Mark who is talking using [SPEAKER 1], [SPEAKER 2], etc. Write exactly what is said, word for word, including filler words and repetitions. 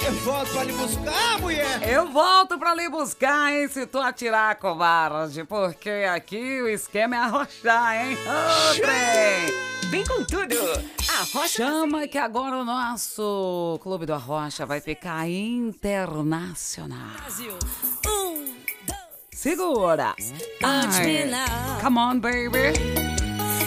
[SPEAKER 1] Eu volto pra lhe buscar, mulher.
[SPEAKER 2] Eu volto pra lhe buscar, hein, se tu atirar, covarde, porque aqui o esquema é arrochar, hein? Ô, trem!
[SPEAKER 3] Vem com tudo! Arrocha.
[SPEAKER 2] Chama que agora o nosso Clube do Arrocha vai ficar internacional.
[SPEAKER 3] Brasil. Um, dois.
[SPEAKER 2] Segura! Ai, come on, baby!